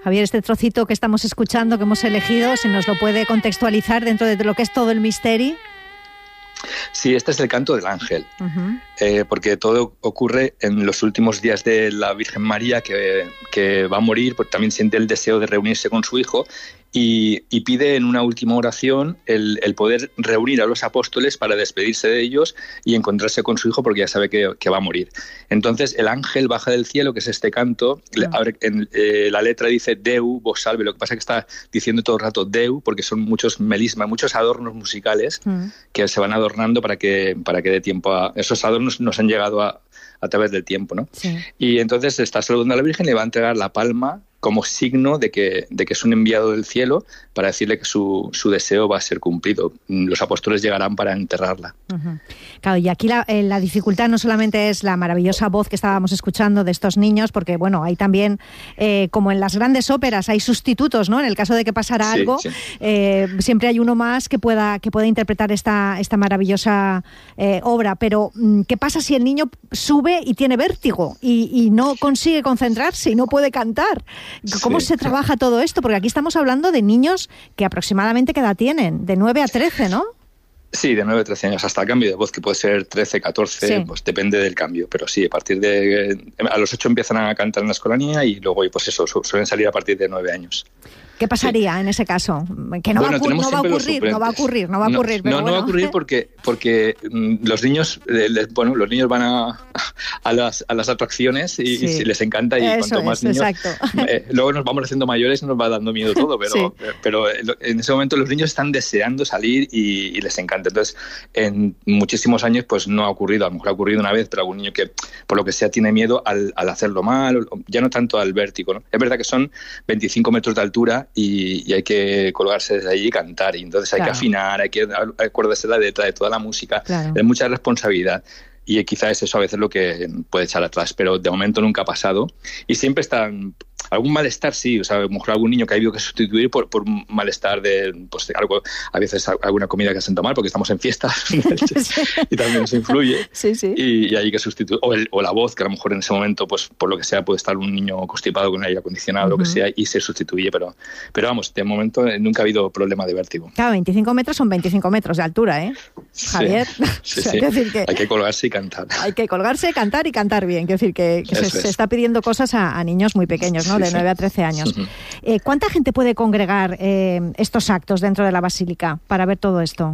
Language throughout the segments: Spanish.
Javier, este trocito que estamos escuchando, que hemos elegido, ¿se nos lo puede contextualizar dentro de lo que es todo el misterio? Sí, este es el canto del ángel, porque todo ocurre en los últimos días de la Virgen María, que va a morir, porque también siente el deseo de reunirse con su hijo y pide en una última oración el poder reunir a los apóstoles para despedirse de ellos y encontrarse con su hijo, porque ya sabe que va a morir. Entonces el ángel baja del cielo, que es este canto, la letra dice Deu, vos salve, lo que pasa es que está diciendo todo el rato Deu, porque son muchos melismas, muchos adornos musicales que se van adornando para que dé tiempo a... Esos adornos nos han llegado a través del tiempo, ¿no? Sí. Y entonces está saludando a la Virgen, le va a entregar la palma como signo de que es un enviado del cielo, para decirle que su deseo va a ser cumplido. Los apóstoles llegarán para enterrarla. Claro, y aquí la dificultad no solamente es la maravillosa voz que estábamos escuchando de estos niños, porque bueno, hay también, como en las grandes óperas, hay sustitutos, ¿no? En el caso de que pasara algo, siempre hay uno más que pueda interpretar esta maravillosa obra. Pero, ¿qué pasa si el niño sube y tiene vértigo y no consigue concentrarse y no puede cantar? ¿Cómo se trabaja todo esto? Porque aquí estamos hablando de niños que aproximadamente, ¿qué edad tienen? De 9 a 13, ¿no? Sí, de 9 a 13 años, hasta el cambio de voz, que puede ser 13, 14, pues depende del cambio. Pero sí, a partir de... A los 8 empiezan a cantar en la escolanía y luego, pues eso, suelen salir a partir de 9 años. ¿Qué pasaría en ese caso? Que no va a ocurrir. No va a ocurrir porque los niños van a las atracciones y les encanta, y eso, cuanto más niños... luego nos vamos haciendo mayores y nos va dando miedo todo, pero en ese momento los niños están deseando salir y les encanta. Entonces, en muchísimos años pues no ha ocurrido, a lo mejor ha ocurrido una vez, pero algún niño que por lo que sea tiene miedo al hacerlo mal, ya no tanto al vértigo, ¿no? Es verdad que son 25 metros de altura y hay que colgarse desde allí y cantar, y entonces hay que afinar, hay que acordarse la letra de toda la música, es mucha responsabilidad. Y quizá es eso a veces lo que puede echar atrás, pero de momento nunca ha pasado. Y siempre están... Algún malestar, sí, o sea, a lo mejor algún niño que ha habido que sustituir por malestar de algo, a veces alguna comida que hacen tomar, porque estamos en fiesta y también se influye. Y hay que sustituir. O la voz, que a lo mejor en ese momento, pues por lo que sea, puede estar un niño constipado con aire acondicionado, lo que sea, y se sustituye. Pero vamos, de momento nunca ha habido problema de vértigo. Claro, 25 metros son 25 metros de altura, ¿eh? Javier. Sí. Decir que hay que colgarse y cantar. Hay que colgarse, cantar y cantar bien. Quiero decir que se está pidiendo cosas a niños muy pequeños, ¿no? De 9 a 13 años. ¿Cuánta gente puede congregar estos actos dentro de la Basílica para ver todo esto?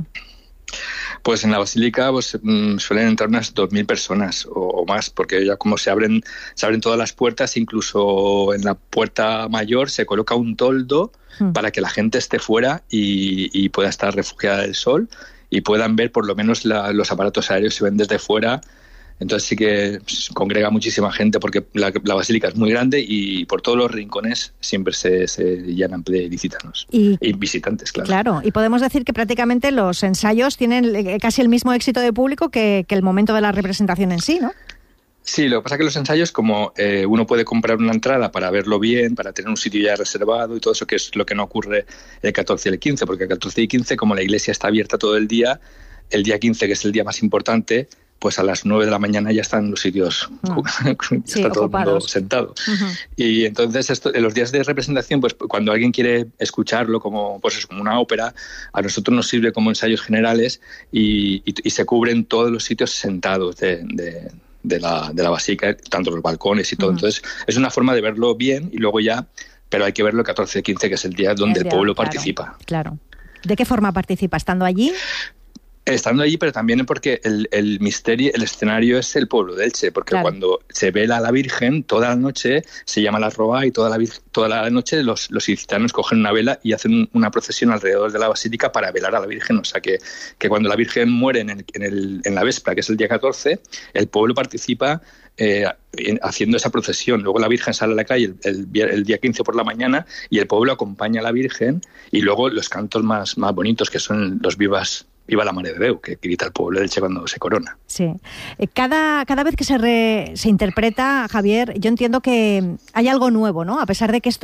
Pues en la Basílica pues, suelen entrar unas 2.000 personas o más, porque ya como se abren todas las puertas, incluso en la puerta mayor se coloca un toldo para que la gente esté fuera y pueda estar refugiada del sol y puedan ver por lo menos los aparatos aéreos, se ven desde fuera. Entonces sí que congrega muchísima gente, porque la basílica es muy grande y por todos los rincones siempre se llenan de visitanos y visitantes, claro. Claro, y podemos decir que prácticamente los ensayos tienen casi el mismo éxito de público que el momento de la representación en sí, ¿no? Sí, lo que pasa es que los ensayos, como uno puede comprar una entrada para verlo bien, para tener un sitio ya reservado y todo eso, que es lo que no ocurre el 14 y el 15, porque el 14 y 15, como la iglesia está abierta todo el día 15, que es el día más importante, pues a las 9 de la mañana ya están los sitios, está todo el mundo sentado. Y entonces en los días de representación, pues cuando alguien quiere escucharlo como una ópera, a nosotros nos sirve como ensayos generales y se cubren todos los sitios sentados de la basílica, tanto los balcones y todo. Entonces es una forma de verlo bien y luego ya, pero hay que verlo el 14 y 15, que es el día donde el pueblo participa. Claro. ¿De qué forma participa? ¿Estando allí? Estando allí, pero también porque el misterio, el escenario es el pueblo de Elche, porque cuando se vela a la Virgen, toda la noche se llama la roa y toda la noche los ilicitanos cogen una vela y hacen una procesión alrededor de la basílica para velar a la Virgen. O sea que cuando la Virgen muere en la véspera, que es el día 14, el pueblo participa haciendo esa procesión. Luego la Virgen sale a la calle el día 15 por la mañana y el pueblo acompaña a la Virgen, y luego los cantos más bonitos, que son los vivas Viva la Mare de Déu, que grita el pueblo de Elche cuando se corona. Sí. Cada vez que se interpreta, Javier, yo entiendo que hay algo nuevo, ¿no? A pesar de que esto